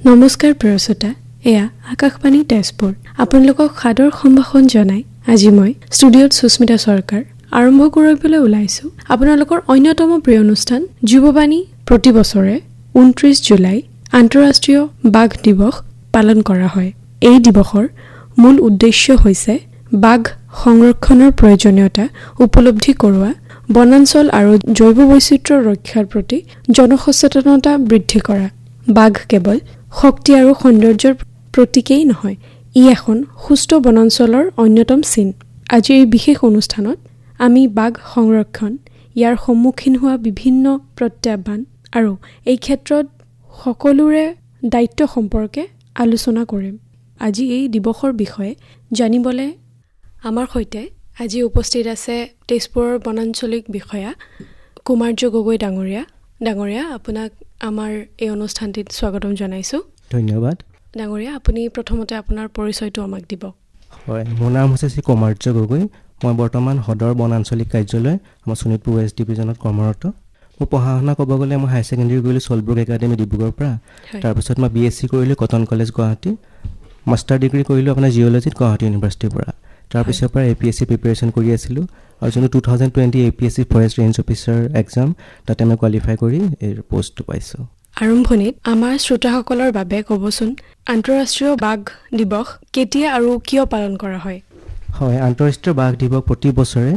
নমস্কাৰ প্ৰিয় শ্ৰোতা, এয়া আকাশবাণী তেজপুৰ। আপোনালোকক সাদৰ সম্ভাষণ জনাই আজি মই ষ্টুডিঅ'ত সুস্মিতা চৰকাৰ আৰম্ভ কৰিবলৈ ওলাইছো আপোনালোকৰ অন্যতম প্ৰিয় অনুষ্ঠান যুৱবাণী। প্ৰতি বছৰে ২৯ জুলাই আন্তঃৰাষ্ট্ৰীয় বাঘ দিৱস পালন কৰা হয়। এই দিৱসৰ মূল উদ্দেশ্য হৈছে বাঘ সংৰক্ষণৰ প্ৰয়োজনীয়তা উপলব্ধি কৰোৱা, বনাঞ্চল আৰু জৈৱ বৈচিত্ৰ্য ৰক্ষাৰ প্ৰতি জনসচেতনতা বৃদ্ধি কৰা। বাঘ কেৱল শক্তি আৰু সৌন্দৰ্যৰ প্ৰতীকেই নহয়, ই এখন সুস্থ বনাঞ্চলৰ অন্যতম চিন। আজিৰ এই বিশেষ অনুষ্ঠানত আমি বাঘ সংৰক্ষণ, ইয়াৰ সন্মুখীন হোৱা বিভিন্ন প্ৰত্যাহ্বান আৰু এই ক্ষেত্ৰত সকলোৰে দায়িত্ব সম্পৰ্কে আলোচনা কৰিম। আজি এই দিৱসৰ বিষয়ে জানিবলৈ আমাৰ সৈতে আজি উপস্থিত আছে তেজপুৰৰ বনাঞ্চলিক বিষয়া কুমাৰ্য গগৈ ডাঙৰীয়া, আপোনাক আমাৰ এই অনুষ্ঠানটিত স্বাগতম জনাইছোঁ। ধন্যবাদ ডাঙৰীয়া। আপুনি প্ৰথমতে আপোনাৰ পৰিচয়টো আমাক দিব। হয়, মোৰ নাম হৈছে শ্ৰী কুমাৰ্য গগৈ। মই বৰ্তমান সদৰ বনাঞ্চলিক কাৰ্যালয় আমাৰ শোণিতপুৰ ৱেষ্ট ডিভিজনত কৰ্মৰত। মোৰ পঢ়া শুনা ক'ব গ'লে মই হায়াৰ ছেকেণ্ডেৰী কৰিলোঁ চলব্ৰুক একাডেমি ডিব্ৰুগড়ৰ পৰা। তাৰপিছত মই BSc কৰিলোঁ cotton college Guwahati. Master degree কৰিলোঁ আপোনাৰ জিঅ'লজিত গুৱাহাটী ইউনিভাৰ্চিটিৰ পৰা। তাৰপিছৰ পৰা APSC প্ৰিপেৰেশ্যন কৰি আছিলোঁ আৰু যোনটো 2020 APSC forest range officer exam, তাতে মই কোৱালিফাই কৰি এই পষ্টটো পাইছোঁ। আৰম্ভণিত আমাৰ শ্ৰোতাসকলৰ বাবে ক'বচোন, আন্তঃৰাষ্ট্ৰীয় বাঘ দিৱস কেতিয়া আৰু কিয় পালন কৰা হয়? হয়, আন্তঃৰাষ্ট্ৰীয় বাঘ দিৱস প্ৰতি বছৰে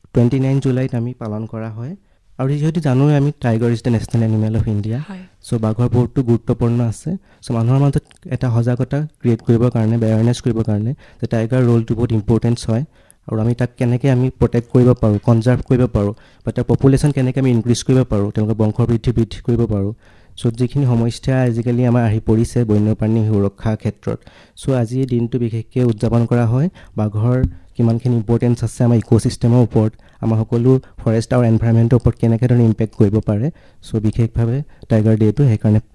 29 জুলাইত আমি পালন কৰা হয়। আৰু যিহেতু জানোৱে আমি tiger is the national animal of India. চ' বাঘৰ বহুতো গুৰুত্বপূৰ্ণ আছে। চ' মানুহৰ মাজত এটা সজাগতা ক্ৰিয়েট কৰিবৰ কাৰণে, এৱেৰনেছ কৰিবৰ কাৰণে যে টাইগাৰ ৰোলটো বহুত ইম্পৰ্টেঞ্চ হয় আৰু আমি তাক কেনেকৈ আমি প্ৰটেক্ট কৰিব পাৰোঁ, কনজাৰ্ভ কৰিব পাৰোঁ, বা তাৰ পপুলেশ্যন কেনেকৈ আমি ইনক্ৰিজ কৰিব পাৰোঁ, তেওঁলোকৰ বংশবৃদ্ধি কৰিব পাৰোঁ। চ' যিখিনি সমস্যা আজিকালি আমাৰ আহি পৰিছে বন্যপ্ৰাণী সুৰক্ষাৰ ক্ষেত্ৰত, চ' আজি এই দিনটো বিশেষকৈ উদযাপন কৰা হয়। বাঘৰ কিমানখিনি ইম্পৰ্টেঞ্চ আছে আমাৰ ইক'ছিষ্টেমৰ ওপৰত, আমাৰ সকলো ফৰেষ্ট আৰু এনভাইৰনমেণ্টৰ ওপৰত কেনেকৈ ধৰণে ইম্পেক্ট কৰিব পাৰে। চ' বিশেষভাৱে টাইগাৰ ডে'টো সেইকাৰণে